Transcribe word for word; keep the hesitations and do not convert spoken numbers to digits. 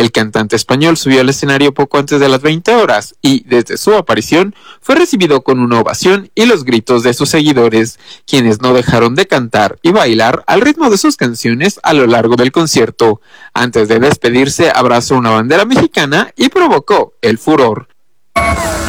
El cantante español subió al escenario poco antes de las veinte horas y, desde su aparición, fue recibido con una ovación y los gritos de sus seguidores, quienes no dejaron de cantar y bailar al ritmo de sus canciones a lo largo del concierto. Antes de despedirse, abrazó una bandera mexicana y provocó el furor.